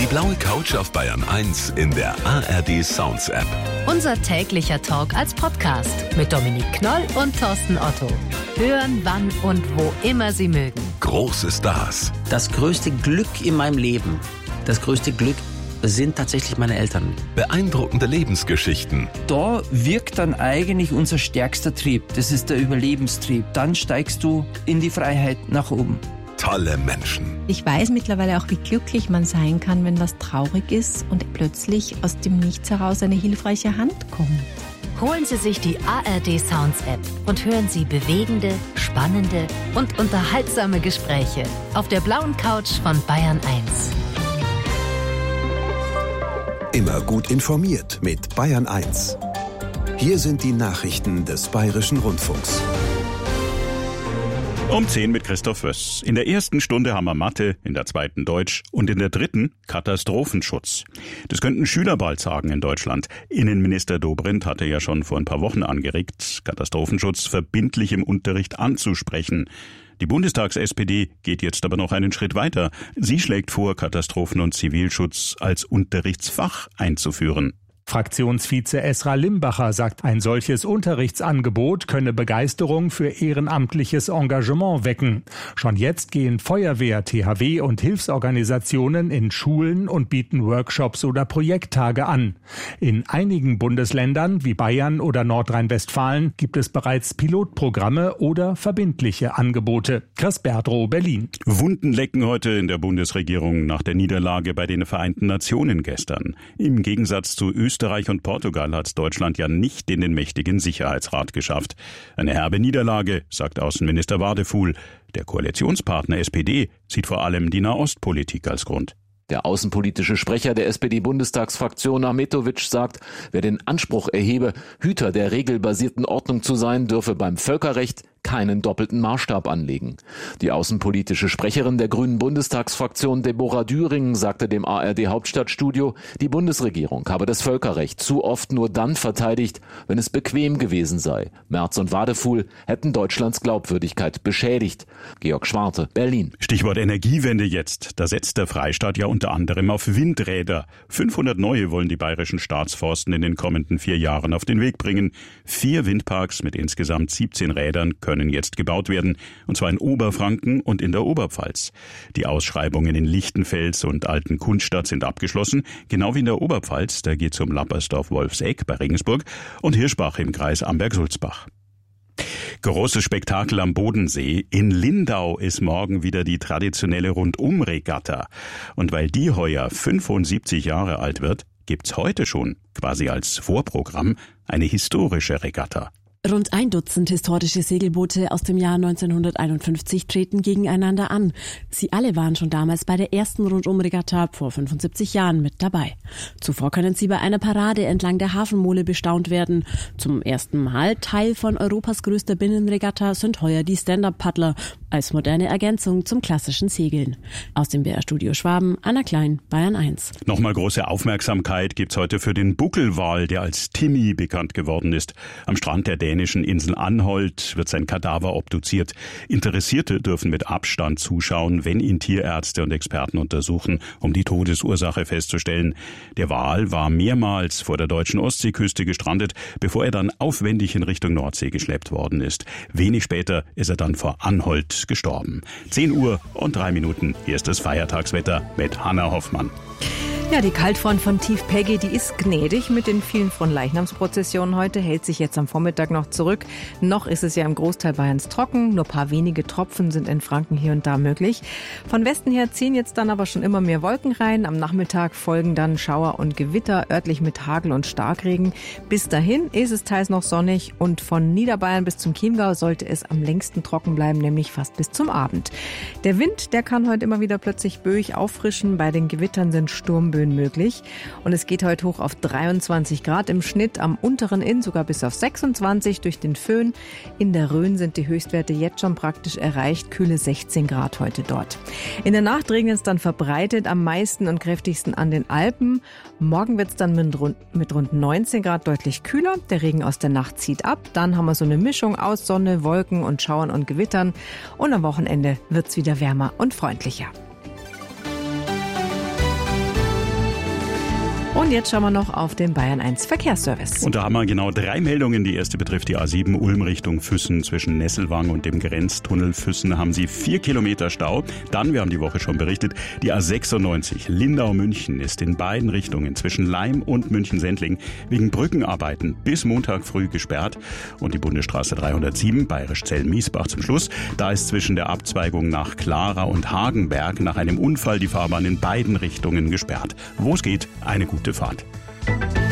blaue Couch auf Bayern 1 in der ARD Sounds App. Unser täglicher Talk als Podcast mit Dominik Knoll und Thorsten Otto. Hören, wann und wo immer Sie mögen. Große Stars. Das größte Glück in meinem Leben, das größte Glück sind tatsächlich meine Eltern. Beeindruckende Lebensgeschichten. Da wirkt dann eigentlich unser stärkster Trieb. Das ist der Überlebenstrieb. Dann steigst du in die Freiheit nach oben. Tolle Menschen. Ich weiß mittlerweile auch, wie glücklich man sein kann, wenn was traurig ist und plötzlich aus dem Nichts heraus eine hilfreiche Hand kommt. Holen Sie sich die ARD Sounds App und hören Sie bewegende, spannende und unterhaltsame Gespräche auf der blauen Couch von Bayern 1. Immer gut informiert mit Bayern 1. Hier sind die Nachrichten des Bayerischen Rundfunks. Um 10 mit Christoph Wöss. In der ersten Stunde haben wir Mathe, in der zweiten Deutsch und in der dritten Katastrophenschutz. Das könnten Schüler bald sagen in Deutschland. Innenminister Dobrindt hatte ja schon vor ein paar Wochen angeregt, Katastrophenschutz verbindlich im Unterricht anzusprechen. Die Bundestags-SPD geht jetzt aber noch einen Schritt weiter. Sie schlägt vor, Katastrophen- und Zivilschutz als Unterrichtsfach einzuführen. Fraktionsvize Esra Limbacher sagt, ein solches Unterrichtsangebot könne Begeisterung für ehrenamtliches Engagement wecken. Schon jetzt gehen Feuerwehr, THW und Hilfsorganisationen in Schulen und bieten Workshops oder Projekttage an. In einigen Bundesländern wie Bayern oder Nordrhein-Westfalen gibt es bereits Pilotprogramme oder verbindliche Angebote. Chris Berdrow, Berlin. Wunden lecken heute in der Bundesregierung nach der Niederlage bei den Vereinten Nationen gestern. Im Gegensatz zu Österreich und Portugal hat Deutschland ja nicht in den mächtigen Sicherheitsrat geschafft. Eine herbe Niederlage, sagt Außenminister Wadefuhl. Der Koalitionspartner SPD sieht vor allem die Nahostpolitik als Grund. Der außenpolitische Sprecher der SPD-Bundestagsfraktion Ahmetovic sagt, wer den Anspruch erhebe, Hüter der regelbasierten Ordnung zu sein, dürfe beim Völkerrecht keinen doppelten Maßstab anlegen. Die außenpolitische Sprecherin der Grünen Bundestagsfraktion Deborah Düring sagte dem ARD-Hauptstadtstudio, die Bundesregierung habe das Völkerrecht zu oft nur dann verteidigt, wenn es bequem gewesen sei. Merz und Wadefuhl hätten Deutschlands Glaubwürdigkeit beschädigt. Georg Schwarte, Berlin. Stichwort Energiewende jetzt. Da setzt der Freistaat ja unter anderem auf Windräder. 500 neue wollen die bayerischen Staatsforsten in den kommenden 4 Jahren auf den Weg bringen. 4 Windparks mit insgesamt 17 Rädern können jetzt gebaut werden, und zwar in Oberfranken und in der Oberpfalz. Die Ausschreibungen in Lichtenfels und Altenkundstadt sind abgeschlossen, genau wie in der Oberpfalz, da geht's um Lappersdorf-Wolfsegg bei Regensburg und Hirschbach im Kreis Amberg-Sulzbach. Großes Spektakel am Bodensee. In Lindau ist morgen wieder die traditionelle Rundum-Regatta. Und weil die heuer 75 Jahre alt wird, gibt's heute schon, quasi als Vorprogramm, eine historische Regatta. Rund 1 Dutzend historische Segelboote aus dem Jahr 1951 treten gegeneinander an. Sie alle waren schon damals bei der ersten Rundumregatta vor 75 Jahren mit dabei. Zuvor können sie bei einer Parade entlang der Hafenmole bestaunt werden. Zum ersten Mal Teil von Europas größter Binnenregatta sind heuer die Stand-Up-Paddler als moderne Ergänzung zum klassischen Segeln. Aus dem BR-Studio Schwaben, Anna Klein, Bayern 1. Nochmal große Aufmerksamkeit gibt's heute für den Buckelwal, der als Timmy bekannt geworden ist. Am Strand der dänischen Insel Anholt wird sein Kadaver obduziert. Interessierte dürfen mit Abstand zuschauen, wenn ihn Tierärzte und Experten untersuchen, um die Todesursache festzustellen. Der Wal war mehrmals vor der deutschen Ostseeküste gestrandet, bevor er dann aufwendig in Richtung Nordsee geschleppt worden ist. Wenig später ist er dann vor Anholt gestorben. 10 Uhr und 3 Minuten. Hier ist das Feiertagswetter mit Hanna Hoffmann. Ja, die Kaltfront von Tief Peggy, die ist gnädig mit den vielen Fronleichnamsprozessionen heute, hält sich jetzt am Vormittag noch zurück. Noch ist es ja im Großteil Bayerns trocken, nur ein paar wenige Tropfen sind in Franken hier und da möglich. Von Westen her ziehen jetzt dann aber schon immer mehr Wolken rein. Am Nachmittag folgen dann Schauer und Gewitter, örtlich mit Hagel und Starkregen. Bis dahin ist es teils noch sonnig und von Niederbayern bis zum Chiemgau sollte es am längsten trocken bleiben, nämlich fast bis zum Abend. Der Wind, der kann heute immer wieder plötzlich böig auffrischen. Bei den Gewittern sind Sturmböen möglich. Und es geht heute hoch auf 23 Grad im Schnitt, am unteren Inn sogar bis auf 26 durch den Föhn. In der Rhön sind die Höchstwerte jetzt schon praktisch erreicht, kühle 16 Grad heute dort. In der Nacht regnet es dann verbreitet am meisten und kräftigsten an den Alpen. Morgen wird es dann mit rund 19 Grad deutlich kühler. Der Regen aus der Nacht zieht ab. Dann haben wir so eine Mischung aus Sonne, Wolken und Schauern und Gewittern. Und am Wochenende wird es wieder wärmer und freundlicher. Und jetzt schauen wir noch auf den Bayern 1 Verkehrsservice. Und da haben wir genau 3 Meldungen. Die erste betrifft die A7 Ulm Richtung Füssen. Zwischen Nesselwang und dem Grenztunnel Füssen haben sie 4 Kilometer Stau. Dann, wir haben die Woche schon berichtet, die A96 Lindau-München ist in beiden Richtungen zwischen Laim und München-Sendling wegen Brückenarbeiten bis Montag früh gesperrt. Und die Bundesstraße 307 Bayerisch-Zell-Miesbach zum Schluss. Da ist zwischen der Abzweigung nach Clara und Hagenberg nach einem Unfall die Fahrbahn in beiden Richtungen gesperrt. Wo es geht, eine gute Fahrt.